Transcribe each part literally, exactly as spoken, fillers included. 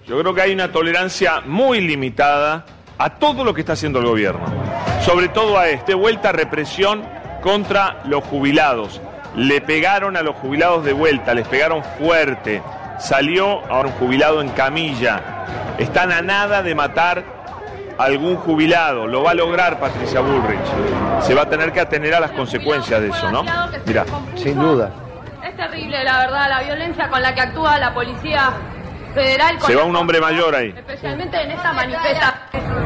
Yo creo que hay una tolerancia muy limitada a todo lo que está haciendo el gobierno. Sobre todo a este, vuelta represión contra los jubilados. Le pegaron a los jubilados de vuelta, les pegaron fuerte. Salió ahora un jubilado en camilla. Están a nada de matar a algún jubilado. Lo va a lograr Patricia Bullrich. Se va a tener que atener a las consecuencias de eso, ¿no? Mirá. Sin duda. Es terrible, la verdad, la violencia con la que actúa la policía federal. Se va un hombre mayor ahí. Especialmente en esta manifestación.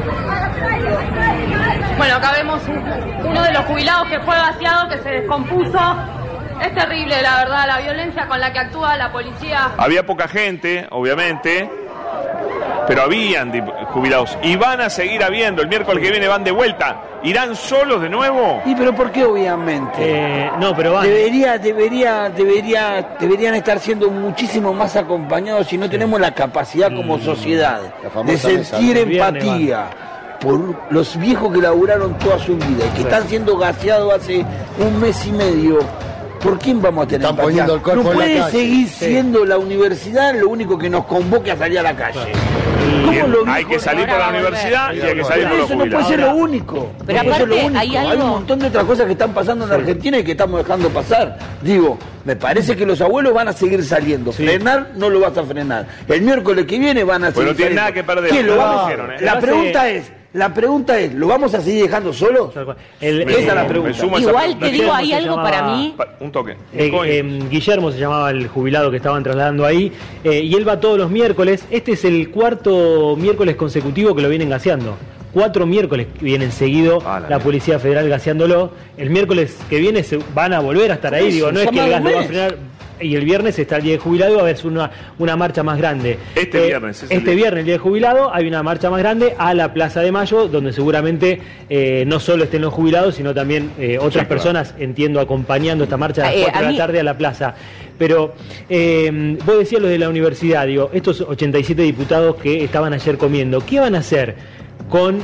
Bueno, acá vemos uno de los jubilados que fue vaciado, que se descompuso. Es terrible, la verdad, la violencia con la que actúa la policía. Había poca gente, obviamente, pero habían jubilados. Y van a seguir habiendo. El miércoles que viene van de vuelta. ¿Irán solos de nuevo? ¿Y pero por qué obviamente? Eh, no, pero van. Debería, debería, debería, deberían estar siendo muchísimo más acompañados si no tenemos la capacidad como sociedad de sentir empatía por los viejos que laburaron toda su vida y que están siendo gaseados hace un mes y medio. ¿Por quién vamos a tener Están empatía? poniendo el cuerpo No en la puede calle. seguir Sí. siendo la universidad lo único que nos convoque a salir a la calle. ¿Cómo lo Hay dijo? que salir por la universidad y hay que salir Pero por los eso no puede jubilados. ser lo único. Pero no puede ser lo aparte, único. hay Hay, algo- un montón de otras cosas que están pasando en la Argentina y que estamos dejando pasar. Digo, me parece que los abuelos van a seguir saliendo. Frenar no lo vas a frenar. El miércoles que viene van a Pues seguir no tiene saliendo. nada que perder. ¿Qué, lo No, vamos a- dijeron, ¿eh? La Hace- pregunta es, la pregunta es, ¿lo vamos a seguir dejando solos? El, Me Esa es la sumo, pregunta. me sumo a esa Igual pregunta. te digo, hay se algo llamaba- para mí. Pa- Un toque. Eh, Coin. eh, Guillermo se llamaba el jubilado que estaban trasladando ahí, eh, y él va todos los miércoles. Este es el cuarto miércoles consecutivo que lo vienen gaseando. Cuatro miércoles vienen seguido Ah, la la Policía Federal gaseándolo. El miércoles que viene se van a volver a estar ahí. Eso, Digo, no es que llama el gas al lo va a mes. frenar. Y el viernes está el día de jubilado y va a haber una, una marcha más grande. Este viernes es el Este día. viernes, el día de jubilado, hay una marcha más grande a la Plaza de Mayo, donde seguramente eh, no solo estén los jubilados, sino también eh, otras claro. personas, entiendo, acompañando esta marcha a las Eh, cuatro a de mí- la tarde a la plaza. Pero eh, vos decías lo de la universidad, digo, estos ochenta y siete diputados que estaban ayer comiendo, ¿qué van a hacer con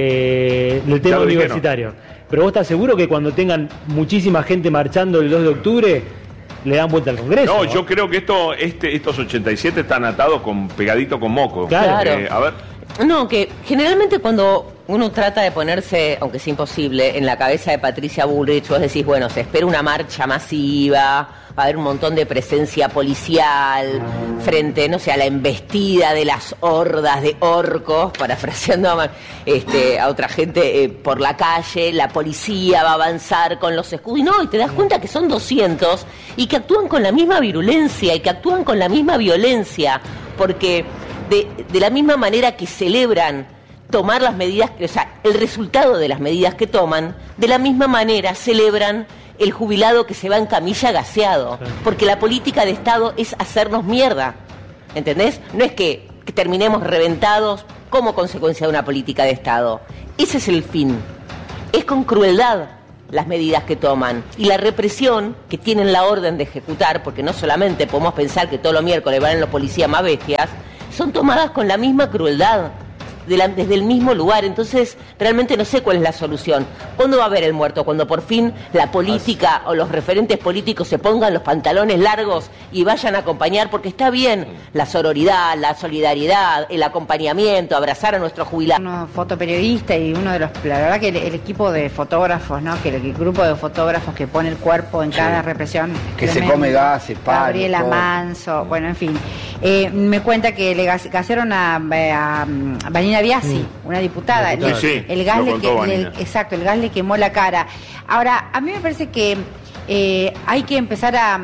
eh, el Ya tema lo dijeron. universitario? Pero vos estás seguro que cuando tengan muchísima gente marchando el dos de octubre, le dan vuelta al Congreso? No, yo creo que esto, este, estos ochenta y siete están atados con pegadito con moco. Claro. Eh, a ver, No, que generalmente cuando uno trata de ponerse, aunque es imposible, en la cabeza de Patricia Bullrich, vos decís, bueno, se espera una marcha masiva, va a haber un montón de presencia policial frente, no sé, a la embestida de las hordas de orcos, parafraseando a, este, a otra gente eh, por la calle, la policía va a avanzar con los escudos, y no, y te das cuenta que son doscientos y que actúan con la misma virulencia y que actúan con la misma violencia, porque de, de la misma manera que celebran tomar las medidas, o sea, el resultado de las medidas que toman, de la misma manera celebran el jubilado que se va en camilla gaseado, porque la política de Estado es hacernos mierda, ¿entendés? No es que, que terminemos reventados como consecuencia de una política de Estado. Ese es el fin. Es con crueldad las medidas que toman y la represión que tienen la orden de ejecutar, porque no solamente podemos pensar que todos los miércoles van los policías más bestias, son tomadas con la misma crueldad, de la, desde el mismo lugar. Entonces, realmente no sé cuál es la solución. ¿Cuándo va a haber el muerto? Cuando por fin la política o los referentes políticos se pongan los pantalones largos y vayan a acompañar, porque está bien la sororidad, la solidaridad, el acompañamiento, abrazar a nuestros jubilados. Uno fotoperiodista y uno de los, la verdad que el, el equipo de fotógrafos, ¿no? Que el, el grupo de fotógrafos que pone el cuerpo en cada represión. Que se tremendo. come gases, palos, Gabriela todo. Manso, bueno, en fin. Eh, me cuenta que le gas- gasearon a, a, a Vanina Biasi, una diputada. Sí, Le- sí, el gas lo le, contó que- Vanina. le- exacto, el gas le quemó la cara. Ahora, a mí me parece que eh, hay que empezar a,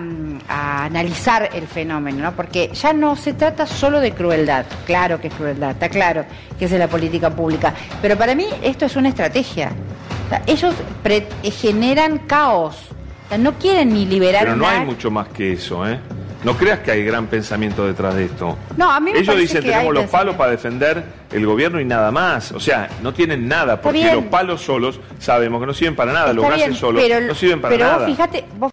a analizar el fenómeno, ¿no? Porque ya no se trata solo de crueldad. Claro que es crueldad, está claro que esa es la política pública. Pero para mí esto es una estrategia. O sea, ellos pre- eh, generan caos. O sea, no quieren ni liberar pero no una- hay mucho más que eso, ¿eh? No creas que hay gran pensamiento detrás de esto. No, a mí me Ellos parece dicen, que hay tenemos los palos pensamiento. para defender el gobierno y nada más. O sea, no tienen nada, porque bien. los palos solos sabemos que no sirven para nada, los Está gases bien, solos pero, no sirven para pero nada. vos fíjate, vos